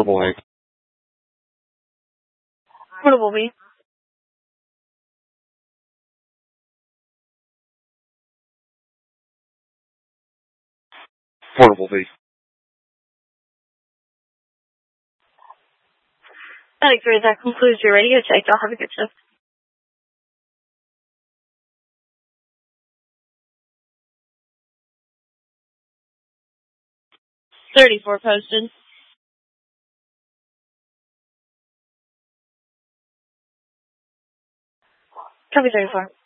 Portable A. Portable B. Portable B. Thanks, that concludes your radio check. Y'all have a good shift. 34 posted. Copy 34.